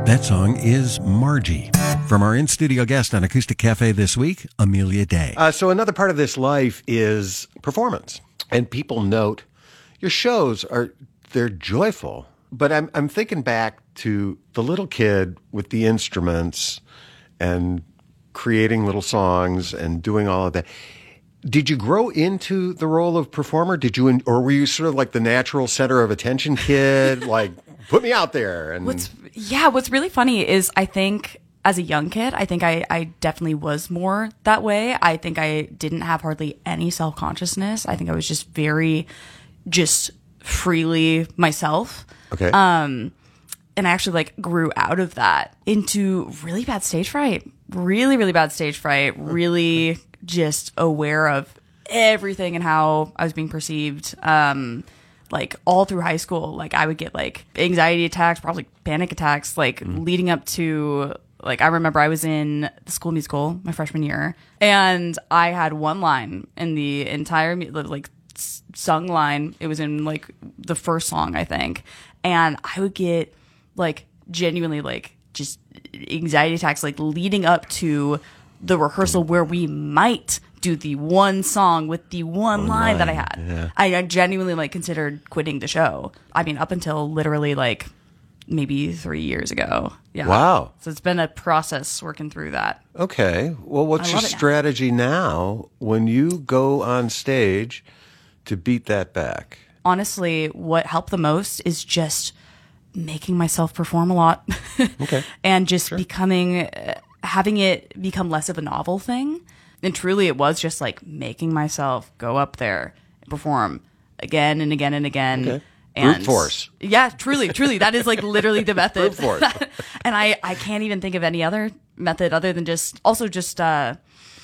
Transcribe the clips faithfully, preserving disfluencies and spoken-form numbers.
That song is Margie. From our in-studio guest on Acoustic Cafe this week, Amelia Day. Uh, so another part of this life is performance. And people note your shows are, they're joyful. But I'm I'm thinking back to the little kid with the instruments and creating little songs and doing all of that. Did you grow into the role of performer? Did you, or were you sort of like the natural center of attention kid? Like, put me out there. And what's yeah, what's really funny is I think as a young kid, I think I, I definitely was more that way. I think I didn't have hardly any self-consciousness. I think I was just very, just freely myself. Okay. Um, and I actually like grew out of that into really bad stage fright, really, really bad stage fright, really just aware of everything and how I was being perceived. Um, like all through high school, like I would get like anxiety attacks, probably panic attacks, like mm. leading up to, like, I remember I was in the School Musical my freshman year and I had one line in the entire, like, sung line. It was in like the first song, I think. And I would get like genuinely like just anxiety attacks, like leading up to the rehearsal where we might do the one song with the one, one line, line that I had. Yeah. I, I genuinely like considered quitting the show. I mean, up until literally like maybe three years ago. Yeah. Wow. So it's been a process working through that. Okay. Well, what's your strategy now. now when you go on stage to beat that back? Honestly, what helped the most is just making myself perform a lot. Okay. And just sure. becoming, uh, having it become less of a novel thing. And truly it was just like making myself go up there and perform again and again and again. Okay. And brute force. Yeah, truly, truly. That is like literally the method. Brute force. And I, I can't even think of any other method other than just, also just, uh,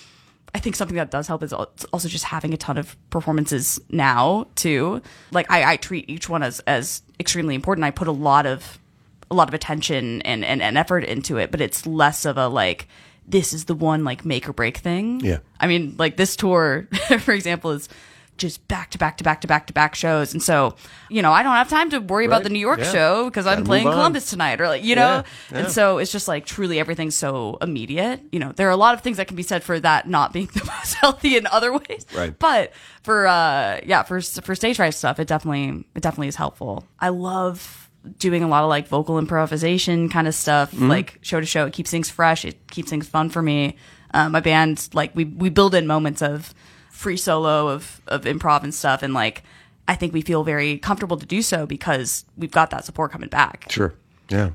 I think something that does help is also just having a ton of performances now too. Like I, I treat each one as, as extremely important. I put a lot of, a lot of attention and, and, and effort into it, but it's less of a like, this is the one like make or break thing. Yeah. I mean, like this tour, for example, is just back to back to back to back to back shows. And so, you know, I don't have time to worry right. about the New York yeah. show because I'm Gotta playing move on. Columbus tonight or like, you know, Yeah. Yeah. and so it's just like truly everything's so immediate. You know, there are a lot of things that can be said for that not being the most healthy in other ways. Right. But for, uh, yeah, for, for stage fright stuff, it definitely, it definitely is helpful. I love doing a lot of like vocal improvisation kind of stuff, mm-hmm. like show to show. It keeps things fresh. It keeps things fun for me. Um, my band, like we, we build in moments of free solo of, of improv and stuff. And like, I think we feel very comfortable to do so because we've got that support coming back. Sure. Yeah.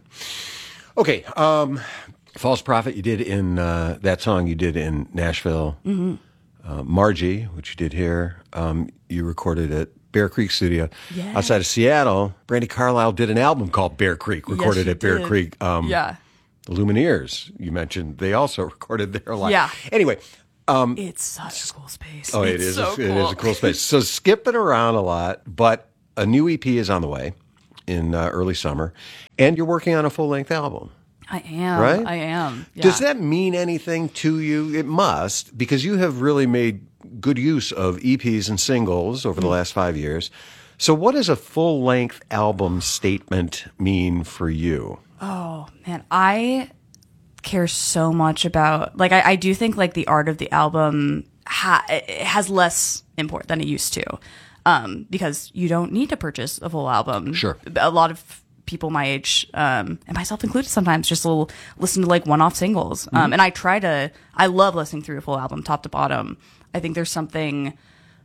Okay. Um, False Prophet, you did in, uh, that song you did in Nashville. Mm-hmm. Uh, Margie, which you did here, um, you recorded at Bear Creek Studio yeah. outside of Seattle. Brandi Carlile did an album called Bear Creek, recorded yes, at Bear did. Creek. Um, yeah. The Lumineers, you mentioned, they also recorded there a lot. Yeah. Anyway. Um, it's such a cool space. Oh, it's it is. So a, cool. It is a cool space. So skipping around a lot, but a new E P is on the way in uh, early summer, and you're working on a full-length album. I am. Right? I am. Yeah. Does that mean anything to you? It must, because you have really made good use of E Ps and singles over the mm-hmm. last five years. So what does a full-length album statement mean for you? Oh, man. I care so much about, like, I, I do think, like, the art of the album ha- it has less import than it used to, um, because you don't need to purchase a full album. Sure. A lot of people my age, um, and myself included sometimes, just will listen to, like, one-off singles. Mm-hmm. Um, and I try to, I love listening through a full album, top to bottom. I think there's something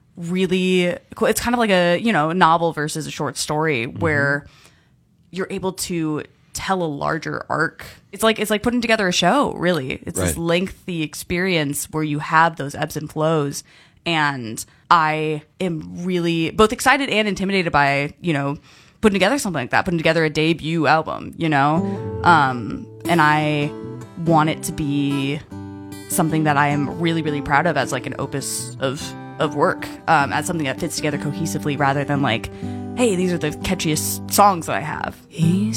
really cool. It's kind of like a, you know, novel versus a short story mm-hmm. where you're able to tell a larger arc. It's like it's like putting together a show, really. It's right. this lengthy experience where you have those ebbs and flows. And I am really both excited and intimidated by, you know, putting together something like that, putting together a debut album, you know? Um, and I want it to be something that I am really, really proud of as like an opus of of work, um, as something that fits together cohesively rather than like, hey, these are the catchiest songs that I have. He